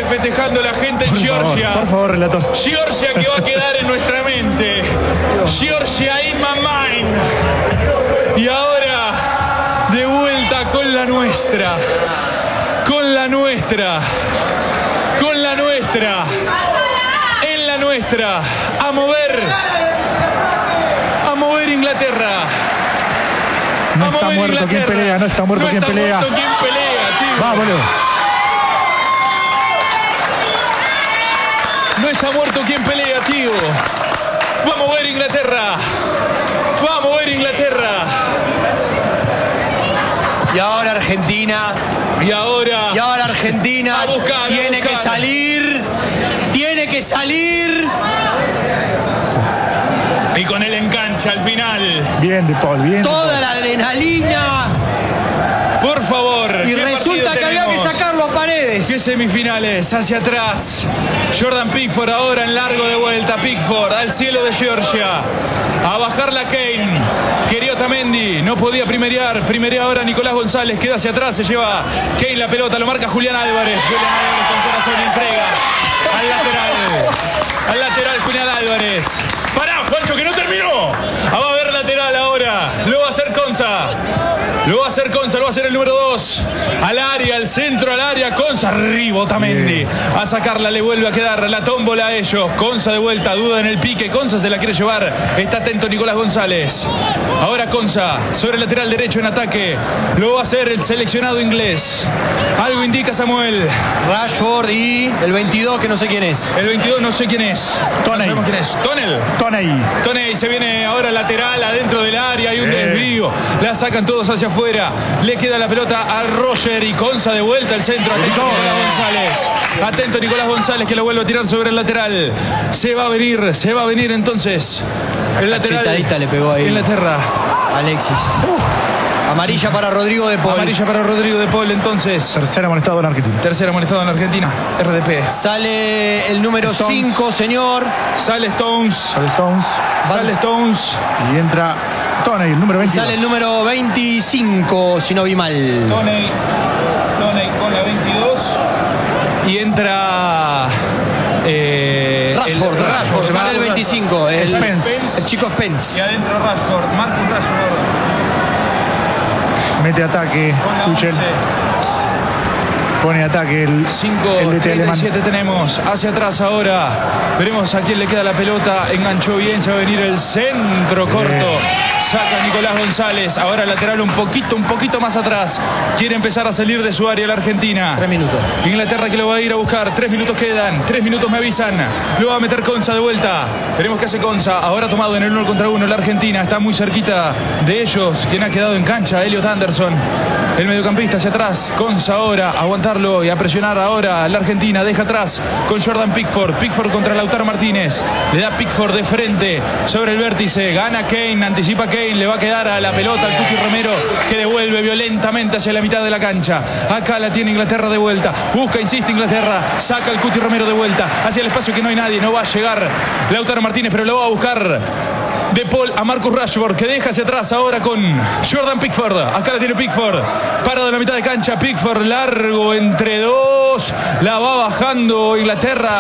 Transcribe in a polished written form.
sigue festejando la gente en Georgia. Por favor, relator. Georgia que va a quedar en nuestra mente. Georgia in my mind. Y ahora, de vuelta con la nuestra. Con la nuestra. Con la nuestra. En la nuestra. A mover. A mover Inglaterra. No está muerto quien pelea, no está muerto quien pelea. No está muerto quien pelea, tío. Vámonos. No está muerto quien pelea, tío. Vamos a ver Inglaterra. Vamos a ver Inglaterra. Y ahora Argentina. Y ahora Argentina tiene que salir. Tiene que salir. Y con él en cancha al final. Bien, De Paul, bien. Toda la adrenalina. Por favor. Y resulta que había que sacarlo a Paredes. ¿Qué semifinales? Hacia atrás. Jordan Pickford ahora en largo de vuelta. Pickford al cielo de Georgia. A bajarla Kane. Quería Otamendi. No podía primerear. Primerea ahora Nicolás González. Queda hacia atrás. Se lleva Kane la pelota. Lo marca Julián Álvarez. Julián Álvarez con corazón y entrega. Al lateral. Al lateral Julián Álvarez. Pará, Juancho, que no terminó. Va a haber lateral ahora. Lo va a hacer Konsa. Lo va a hacer Konsa, lo va a hacer el número 2. Al área, al centro, al área. Konsa, arriba Otamendi. A sacarla, le vuelve a quedar la tómbola a ellos. Konsa de vuelta, duda en el pique. Konsa se la quiere llevar. Está atento Nicolás González. Ahora Konsa, sobre el lateral derecho en ataque. Lo va a hacer el seleccionado inglés. Algo indica Samuel. Rashford y el 22, que no sé quién es. El 22 no sé quién es. Toney. No sabemos quién es. Tonel. Toney se viene ahora lateral, adentro del área. Hay un desvío. La sacan todos hacia afuera. Le queda la pelota a Roger y Konsa de vuelta al centro. Atento Nicolás González. Atento Nicolás González que lo vuelve a tirar sobre el lateral. Se va a venir entonces. El lateral. Cachetadita le pegó ahí. Inglaterra. Alexis. Amarilla para Rodrigo de Paul. Amarilla para Rodrigo de Paul entonces. Tercer amonestado en Argentina. Tercer amonestado en Argentina. RDP. Sale el número 5, señor. Sale Stones. Sale Stones. Y entra Toney, el número 22. Sale el número 25, si no vi mal. Toney con la 22. Y entra Rashford. Sale el 25. Spence. El chico Spence. Y adentro Rashford. Marcus Rashford. Mete ataque. Tuchel. Pone ataque el 5-37 tenemos. Hacia atrás ahora. Veremos a quién le queda la pelota. Enganchó bien. Se va a venir el centro corto. Saca Nicolás González. Ahora lateral un poquito más atrás. Quiere empezar a salir de su área la Argentina. 3 minutos. Inglaterra que lo va a ir a buscar. 3 minutos quedan. 3 minutos me avisan. Lo va a meter Konsa de vuelta. Veremos qué hace Konsa. Ahora tomado en el 1 contra 1 la Argentina. Está muy cerquita de ellos. Quien ha quedado en cancha, Elliot Anderson. El mediocampista hacia atrás. Konsa ahora a aguantarlo y a presionar ahora la Argentina. Deja atrás con Jordan Pickford. Pickford contra Lautaro Martínez. Le da Pickford de frente sobre el vértice. Gana Kane. Anticipa Kane. Le va a quedar a la pelota al Cuti Romero, que devuelve violentamente hacia la mitad de la cancha. Acá la tiene Inglaterra de vuelta. Busca, insiste Inglaterra. Saca el Cuti Romero de vuelta hacia el espacio que no hay nadie. No va a llegar Lautaro Martínez, pero lo va a buscar De Paul a Marcus Rashford, que deja hacia atrás ahora con Jordan Pickford. Acá la tiene Pickford. Parado en la mitad de cancha. Pickford largo entre dos. La va bajando Inglaterra.